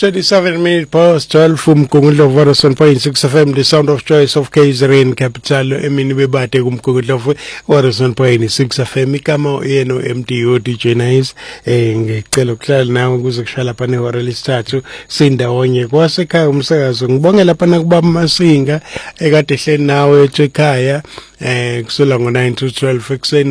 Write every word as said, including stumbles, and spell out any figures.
twenty-seven minutes past twelve umgungudlo of one oh point six F M, the sound of choice of K Z N capital emini bebate kumgungudlo of one oh point six F M. Ikama yeno M D O D J Nice eh ngicela ukuhlala nawe kuze kushala lapha nehora lesithathu sindawonye kwasekhaya umsakazo. Ngibonge lapha nakubaba Masinga ekade ehleli nawe ekhaya eh kusula ngo nine to twelve ekseni.